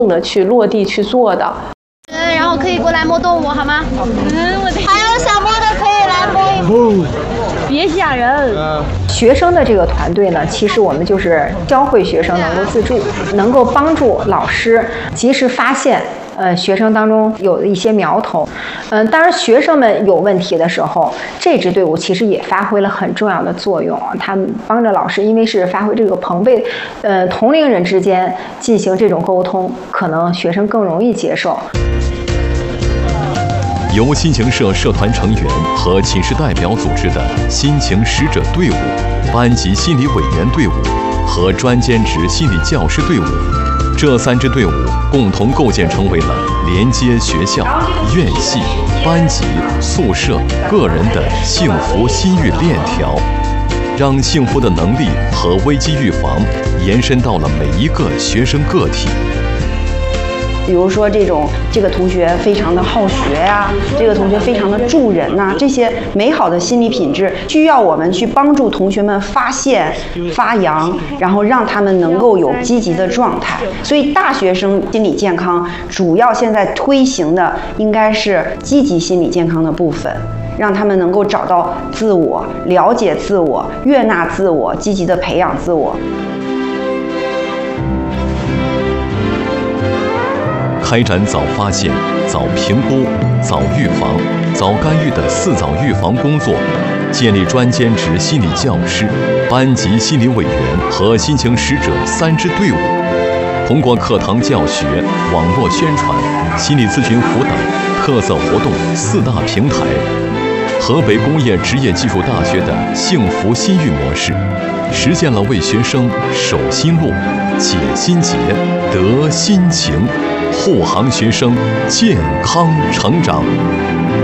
的去落地去做的。 然后可以过来摸动物好吗？还有想摸的可以来摸一摸。别吓人。 学生的这个团队呢，其实我们就是教会学生能够自助，能够帮助老师及时发现学生当中有一些苗头。当然学生们有问题的时候，这支队伍其实也发挥了很重要的作用。他们帮着老师，因为是发挥这个朋辈，同龄人之间进行这种沟通，可能学生更容易接受。 由心情社社团成员和寝室代表组织的心情使者队伍、班级心理委员队伍和专兼职心理教师队伍，这3支队伍共同构建成为了连接学校、院系、班级、宿舍、个人的幸福心域链条，让幸福的能力和危机预防延伸到了每一个学生个体。 比如说这个同学非常的好学呀，这个同学非常的助人呐，这些美好的心理品质需要我们去帮助同学们发现、发扬，然后让他们能够有积极的状态。所以大学生心理健康主要现在推行的应该是积极心理健康的部分，让他们能够找到自我、了解自我、悦纳自我、积极的培养自我。 开展早发现、早评估、早预防、早干预的4早预防工作，建立专兼职心理教师、班级心理委员和心情使者3支队伍，通过课堂教学、网络宣传、心理咨询辅导、特色活动4大平台，河北工业职业技术大学的幸福心域模式，实现了为学生守心路、解心结、得心情，护航学生健康成长。